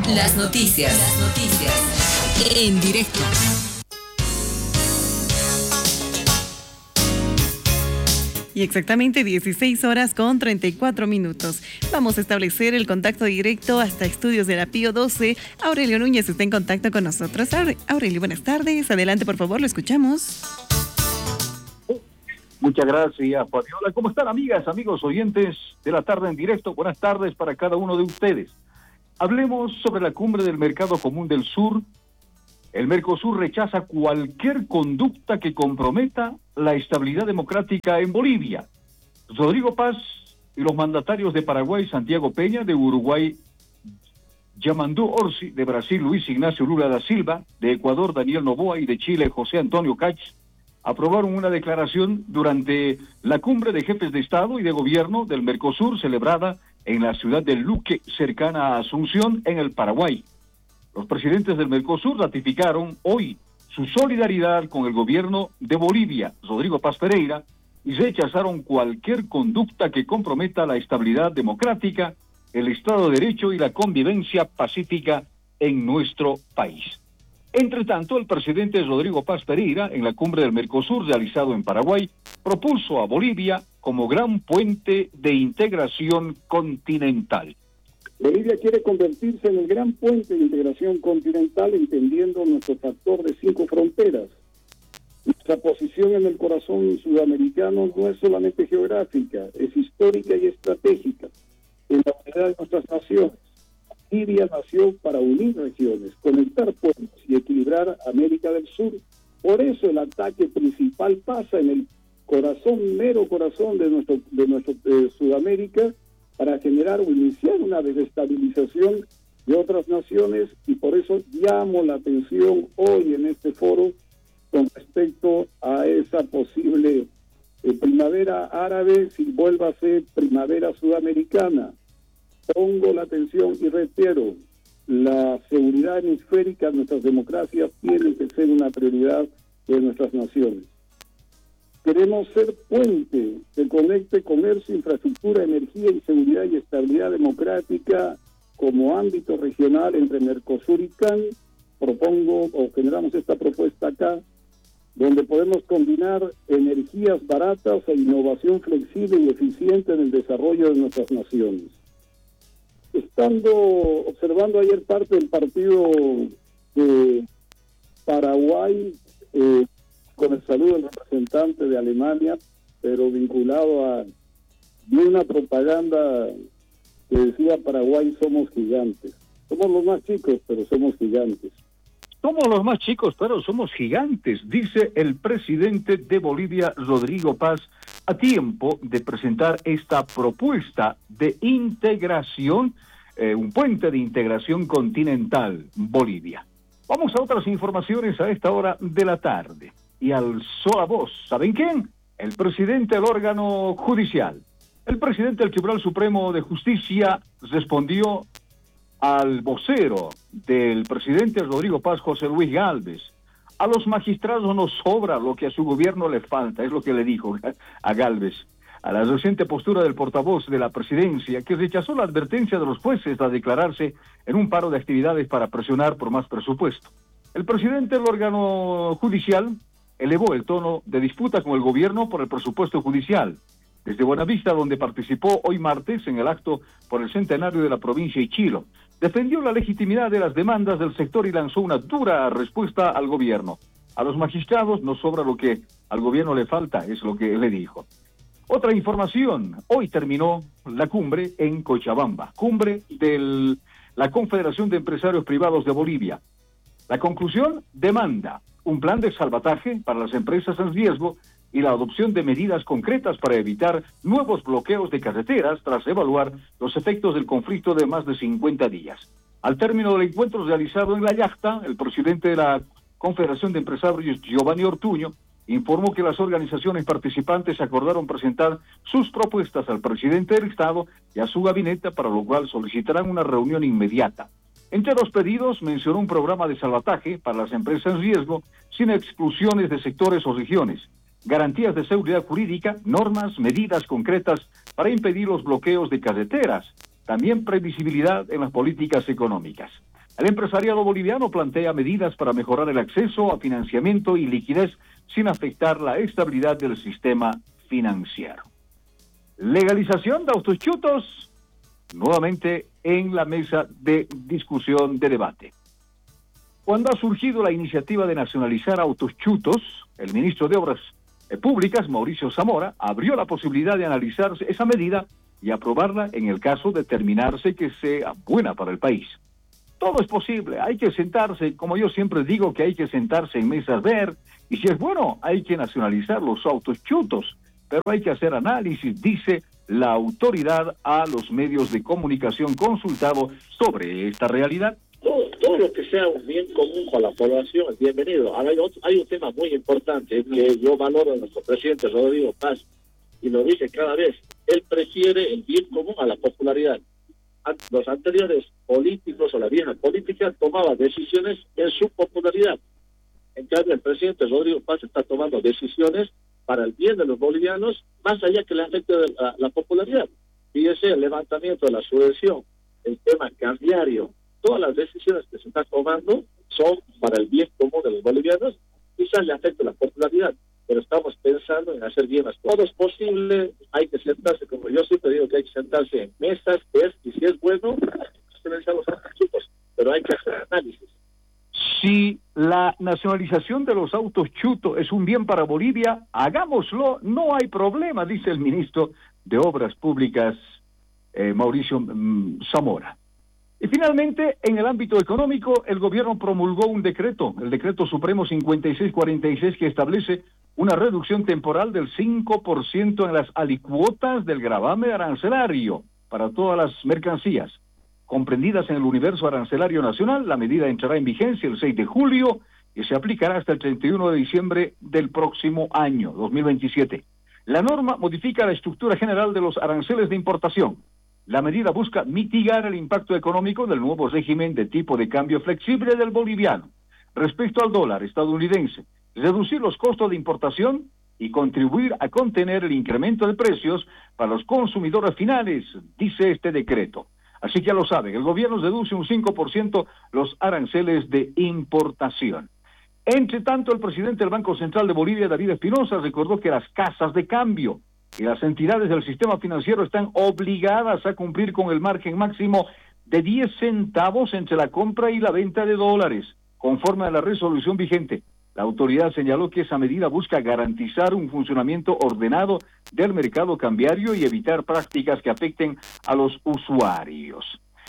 Las noticias. En directo. Y exactamente 16 horas con 34 minutos. Vamos a establecer el contacto directo hasta estudios de la Pío 12. Aurelio Núñez está en contacto con nosotros. Aurelio, buenas tardes. Adelante, por favor, lo escuchamos. Muchas gracias, Fabiola. ¿Cómo están, amigas, amigos oyentes de la tarde en directo? Buenas tardes para cada uno de ustedes. Hablemos sobre la cumbre del Mercado Común del Sur. El Mercosur rechaza cualquier conducta que comprometa la estabilidad democrática en Bolivia. Rodrigo Paz y los mandatarios de Paraguay, Santiago Peña, de Uruguay, Yamandu Orsi, de Brasil, Luis Ignacio Lula da Silva, de Ecuador, Daniel Noboa, y de Chile, José Antonio Kach, aprobaron una declaración durante la cumbre de jefes de Estado y de Gobierno del Mercosur, celebrada en la ciudad de Luque, cercana a Asunción, en el Paraguay. Los presidentes del Mercosur ratificaron hoy su solidaridad con el gobierno de Bolivia, Rodrigo Paz Pereira, y rechazaron cualquier conducta que comprometa la estabilidad democrática, el Estado de Derecho y la convivencia pacífica en nuestro país. Entre tanto, el presidente Rodrigo Paz Pereira, en la cumbre del Mercosur realizado en Paraguay, propuso a Bolivia como gran puente de integración continental. Bolivia quiere convertirse en el gran puente de integración continental, entendiendo nuestro factor de 5 fronteras. Nuestra posición en el corazón sudamericano no es solamente geográfica, es histórica y estratégica. En la unidad de nuestras naciones, Bolivia nació para unir regiones, conectar pueblos y equilibrar América del Sur. Por eso el ataque principal pasa en el corazón, mero corazón de nuestro Sudamérica, para generar o iniciar una desestabilización de otras naciones, y por eso llamo la atención hoy en este foro con respecto a esa posible primavera árabe, si vuelva a ser primavera sudamericana. Pongo la atención y reitero, la seguridad hemisférica de nuestras democracias tiene que ser una prioridad de nuestras naciones. Queremos ser puente que conecte comercio, infraestructura, energía y seguridad y estabilidad democrática como ámbito regional entre Mercosur y CAN. Propongo o generamos esta propuesta acá, donde podemos combinar energías baratas e innovación flexible y eficiente en el desarrollo de nuestras naciones. Observando ayer parte del partido de Paraguay, con el saludo del representante de Alemania, pero vinculado a una propaganda que decía: Paraguay somos gigantes. Somos los más chicos, pero somos gigantes. Somos los más chicos, pero somos gigantes, dice el presidente de Bolivia, Rodrigo Paz, a tiempo de presentar esta propuesta de integración, un puente de integración continental, Bolivia. Vamos a otras informaciones a esta hora de la tarde. Y alzó la voz, ¿saben quién? El presidente del órgano judicial. El presidente del Tribunal Supremo de Justicia respondió al vocero del presidente Rodrigo Paz, José Luis Gálvez. A los magistrados nos sobra lo que a su gobierno le falta, es lo que le dijo a Gálvez. A la reciente postura del portavoz de la presidencia, que rechazó la advertencia de los jueces a declararse en un paro de actividades para presionar por más presupuesto. El presidente del órgano judicial elevó el tono de disputa con el gobierno por el presupuesto judicial. Desde Buenavista, donde participó hoy martes en el acto por el centenario de la provincia de Chilo, defendió la legitimidad de las demandas del sector y lanzó una dura respuesta al gobierno. A los magistrados nos sobra lo que al gobierno le falta, es lo que le dijo. Otra información, hoy terminó la cumbre en Cochabamba, cumbre de la Confederación de Empresarios Privados de Bolivia. La conclusión: demanda un plan de salvataje para las empresas en riesgo y la adopción de medidas concretas para evitar nuevos bloqueos de carreteras tras evaluar los efectos del conflicto de más de 50 días. Al término del encuentro realizado en La Yacta, el presidente de la Confederación de Empresarios, Giovanni Ortuño, informó que las organizaciones participantes acordaron presentar sus propuestas al presidente del Estado y a su gabinete, para lo cual solicitarán una reunión inmediata. Entre los pedidos mencionó un programa de salvataje para las empresas en riesgo, sin exclusiones de sectores o regiones, garantías de seguridad jurídica, normas, medidas concretas para impedir los bloqueos de carreteras, también previsibilidad en las políticas económicas. El empresariado boliviano plantea medidas para mejorar el acceso a financiamiento y liquidez sin afectar la estabilidad del sistema financiero. Legalización de autos chutos, nuevamente en la mesa de discusión, de debate. Cuando ha surgido la iniciativa de nacionalizar autos chutos, el ministro de Obras Públicas, Mauricio Zamora, abrió la posibilidad de analizar esa medida y aprobarla en el caso de determinarse que sea buena para el país. Todo es posible, hay que sentarse, como yo siempre digo que hay que sentarse en mesas ver, y si es bueno, hay que nacionalizar los autos chutos, pero hay que hacer análisis, dice la autoridad a los medios de comunicación consultados sobre esta realidad. Todo lo que sea un bien común para la población es bienvenido. Ahora hay un tema muy importante que yo valoro a nuestro presidente Rodrigo Paz, y lo dice cada vez, él prefiere el bien común a la popularidad. Los anteriores políticos o la vieja política tomaban decisiones en su popularidad. En cambio, el presidente Rodrigo Paz está tomando decisiones para el bien de los bolivianos, más allá que le afecte la popularidad. Fíjese, el levantamiento de la subvención, el tema cambiario, todas las decisiones que se están tomando son para el bien común de los bolivianos, quizás le afecte la popularidad, pero estamos pensando en hacer bien las cosas. Todo es posible, hay que sentarse, como yo siempre digo que hay que sentarse en mesas, y si es bueno, nacionalizar los autos, pero hay que hacer análisis. Si la nacionalización de los autos chutos es un bien para Bolivia, hagámoslo, no hay problema, dice el ministro de Obras Públicas, Mauricio Zamora. Y finalmente, en el ámbito económico, el gobierno promulgó un decreto, el Decreto Supremo 5646, que establece una reducción temporal del 5% en las alícuotas del gravamen arancelario para todas las mercancías comprendidas en el universo arancelario nacional. La medida entrará en vigencia el 6 de julio y se aplicará hasta el 31 de diciembre del próximo año, 2027. La norma modifica la estructura general de los aranceles de importación. La medida busca mitigar el impacto económico del nuevo régimen de tipo de cambio flexible del boliviano respecto al dólar estadounidense, reducir los costos de importación y contribuir a contener el incremento de precios para los consumidores finales, dice este decreto. Así que ya lo saben, el gobierno reduce un 5% los aranceles de importación. Entre tanto, el presidente del Banco Central de Bolivia, David Espinosa, recordó que las casas de cambio y las entidades del sistema financiero están obligadas a cumplir con el margen máximo de 10 centavos entre la compra y la venta de dólares, conforme a la resolución vigente. La autoridad señaló que esa medida busca garantizar un funcionamiento ordenado del mercado cambiario y evitar prácticas que afecten a los usuarios.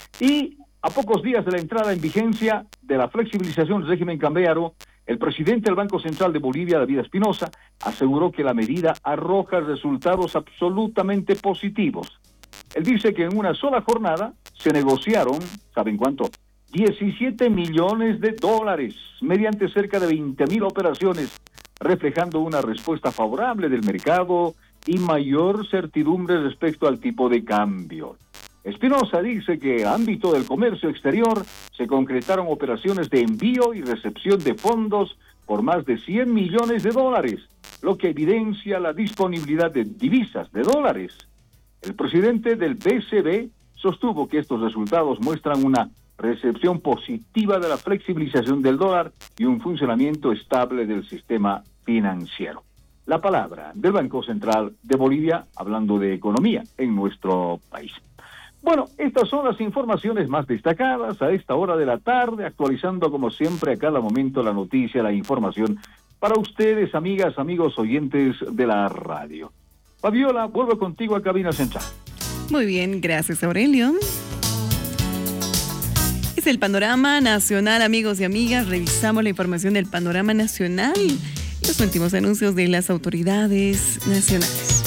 Y a pocos días de la entrada en vigencia de la flexibilización del régimen cambiario, el presidente del Banco Central de Bolivia, David Espinosa, aseguró que la medida arroja resultados absolutamente positivos. Él dice que en una sola jornada se negociaron, ¿saben cuánto? 17 millones de dólares mediante cerca de 20,000 operaciones, reflejando una respuesta favorable del mercado y mayor certidumbre respecto al tipo de cambio. Espinosa dice que en el ámbito del comercio exterior se concretaron operaciones de envío y recepción de fondos por más de 100 millones de dólares, lo que evidencia la disponibilidad de divisas de dólares. El presidente del BCB sostuvo que estos resultados muestran una recepción positiva de la flexibilización del dólar y un funcionamiento estable del sistema financiero. La palabra del Banco Central de Bolivia, hablando de economía en nuestro país. Bueno, estas son las informaciones más destacadas a esta hora de la tarde, actualizando como siempre a cada momento la noticia, la información para ustedes, amigas, amigos, oyentes de la radio. Fabiola, vuelvo contigo a Cabina Central. Muy bien, gracias Aurelio. Es el panorama nacional, amigos y amigas. Revisamos la información del panorama nacional y los últimos anuncios de las autoridades nacionales.